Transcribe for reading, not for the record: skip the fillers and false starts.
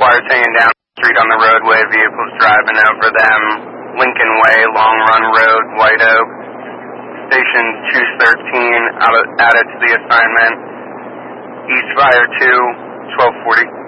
Wires hanging down the street on the roadway, vehicles driving over them. Lincoln Way, Long Run Road, White Oak. Station 213 added to the assignment. East Fire 2, 1240.